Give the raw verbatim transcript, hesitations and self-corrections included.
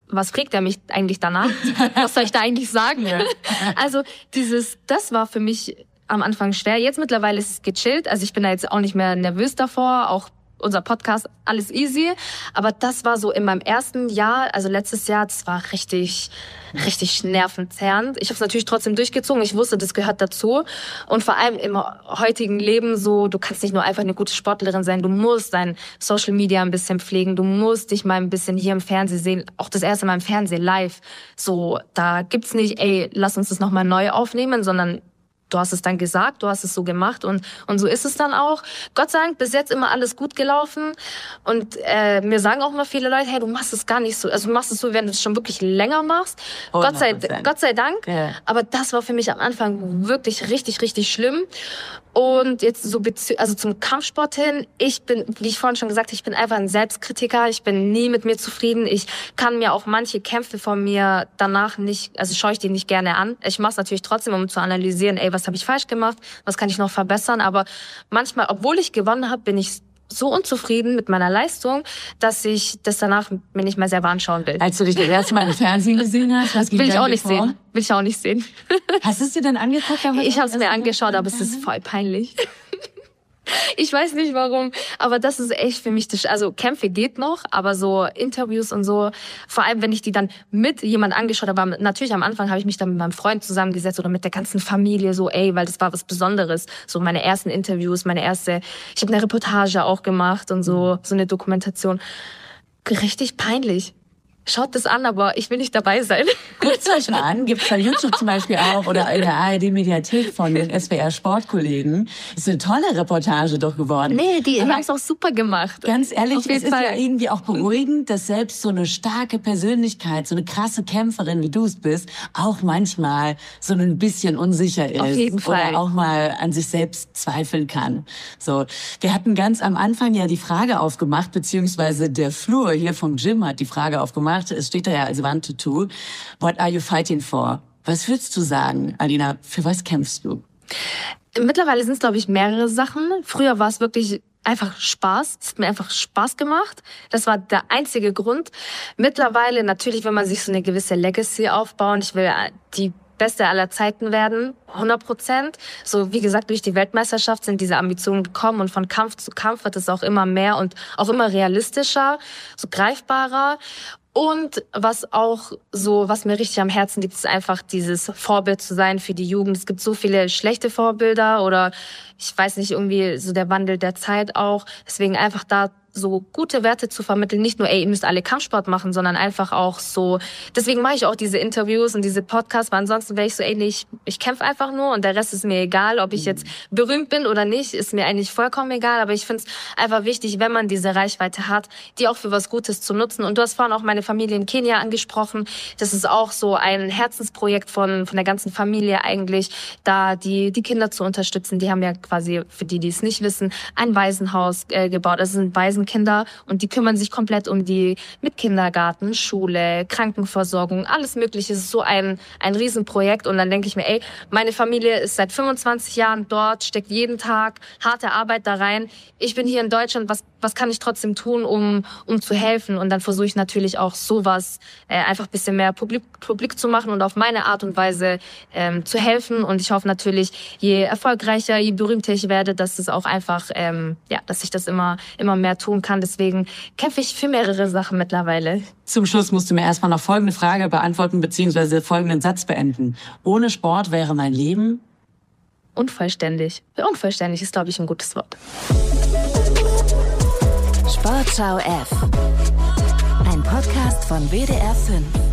was fragt er mich eigentlich danach? Was soll ich da eigentlich sagen? Also dieses, das war für mich am Anfang schwer. Jetzt mittlerweile ist es gechillt. Also ich bin da jetzt auch nicht mehr nervös davor. Auch unser Podcast, alles easy. Aber das war so in meinem ersten Jahr, also letztes Jahr, das war richtig, richtig nervenzerrend. Ich habe es natürlich trotzdem durchgezogen. Ich wusste, das gehört dazu. Und vor allem im heutigen Leben so, du kannst nicht nur einfach eine gute Sportlerin sein. Du musst dein Social Media ein bisschen pflegen. Du musst dich mal ein bisschen hier im Fernsehen sehen. Auch das erste Mal im Fernsehen live. So, da gibt's nicht, ey, lass uns das nochmal neu aufnehmen, sondern du hast es dann gesagt, du hast es so gemacht und und so ist es dann auch. Gott sei Dank, bis jetzt immer alles gut gelaufen. Und äh, mir sagen auch immer viele Leute, hey, du machst es gar nicht so, also du machst es so, wenn du es schon wirklich länger machst. Gott sei, Gott sei Dank. Ja. Aber das war für mich am Anfang wirklich richtig, richtig schlimm. Und jetzt so bezü- also zum Kampfsport hin, ich bin, wie ich vorhin schon gesagt habe, ich bin einfach ein Selbstkritiker. Ich bin nie mit mir zufrieden. Ich kann mir auch manche Kämpfe von mir danach nicht, also schaue ich die nicht gerne an. Ich mache es natürlich trotzdem, um zu analysieren, ey, was habe ich falsch gemacht, was kann ich noch verbessern. Aber manchmal, obwohl ich gewonnen habe, bin ich so unzufrieden mit meiner Leistung, dass ich das danach mir nicht mehr selber anschauen will. Als du dich das erste Mal im Fernsehen gesehen hast, was ging Will ich auch nicht vor? sehen. Will ich auch nicht sehen. Hast du es dir dann angeguckt? Ich habe es mir angeschaut, aber es ist voll peinlich. Ich weiß nicht warum, aber das ist echt für mich, das, also Kämpfe geht noch, aber so Interviews und so, vor allem wenn ich die dann mit jemand angeschaut habe, natürlich am Anfang habe ich mich dann mit meinem Freund zusammengesetzt oder mit der ganzen Familie so, ey, weil das war was Besonderes, so meine ersten Interviews, meine erste, ich habe eine Reportage auch gemacht und so, so eine Dokumentation. Richtig peinlich. Schaut das an, aber ich will nicht dabei sein. Guckt es euch mal an. Gibt es bei YouTube zum Beispiel auch oder in der A R D-Mediathek von den S W R-Sportkollegen. Ist eine tolle Reportage doch geworden. Nee, die haben es auch super gemacht. Ganz ehrlich, Auf es jeden ist Fall. ja irgendwie auch beruhigend, dass selbst so eine starke Persönlichkeit, so eine krasse Kämpferin, wie du es bist, auch manchmal so ein bisschen unsicher ist. Auf jeden Fall. Oder auch mal an sich selbst zweifeln kann. So, wir hatten ganz am Anfang ja die Frage aufgemacht, beziehungsweise der Flur hier vom Gym hat die Frage aufgemacht. Es steht da ja als Wandtattoo. What are you fighting for? Was würdest du sagen, Alina? Für was kämpfst du? Mittlerweile sind es, glaube ich, mehrere Sachen. Früher war es wirklich einfach Spaß. Es hat mir einfach Spaß gemacht. Das war der einzige Grund. Mittlerweile natürlich, wenn man sich so eine gewisse Legacy aufbauen. Ich will die Beste aller Zeiten werden, hundert Prozent. So, wie gesagt, durch die Weltmeisterschaft sind diese Ambitionen gekommen und von Kampf zu Kampf wird es auch immer mehr und auch immer realistischer, so greifbarer. Und was auch so, was mir richtig am Herzen liegt, ist einfach dieses Vorbild zu sein für die Jugend. Es gibt so viele schlechte Vorbilder oder ich weiß nicht, irgendwie so der Wandel der Zeit auch. Deswegen einfach da so gute Werte zu vermitteln, nicht nur, ey, ihr müsst alle Kampfsport machen, sondern einfach auch so, deswegen mache ich auch diese Interviews und diese Podcasts, weil ansonsten wäre ich so, ey, nee, ich, ich kämpfe einfach nur und der Rest ist mir egal, ob ich jetzt berühmt bin oder nicht, ist mir eigentlich vollkommen egal, aber ich finde es einfach wichtig, wenn man diese Reichweite hat, die auch für was Gutes zu nutzen. Und du hast vorhin auch meine Familie in Kenia angesprochen, das ist auch so ein Herzensprojekt von von der ganzen Familie eigentlich, da die die Kinder zu unterstützen. Die haben ja quasi, für die, die es nicht wissen, ein Waisenhaus äh, gebaut, das sind Waisen Kinder und die kümmern sich komplett um die mit Kindergarten, Schule, Krankenversorgung, alles Mögliche. Es ist so ein ein Riesenprojekt und dann denke ich mir, ey, meine Familie ist seit fünfundzwanzig Jahren dort, steckt jeden Tag harte Arbeit da rein. Ich bin hier in Deutschland, was was kann ich trotzdem tun, um um zu helfen? Und dann versuche ich natürlich auch sowas äh, einfach ein bisschen mehr publik, publik zu machen und auf meine Art und Weise ähm, zu helfen. Und ich hoffe natürlich, je erfolgreicher, je berühmter ich werde, dass es auch einfach, ähm, ja, dass ich das immer immer mehr tun kann. Deswegen kämpfe ich für mehrere Sachen mittlerweile. Zum Schluss musst du mir erstmal noch folgende Frage beantworten, beziehungsweise folgenden Satz beenden. Ohne Sport wäre mein Leben unvollständig. Unvollständig ist, glaube ich, ein gutes Wort. Sportschau F. Ein Podcast von W D R fünf.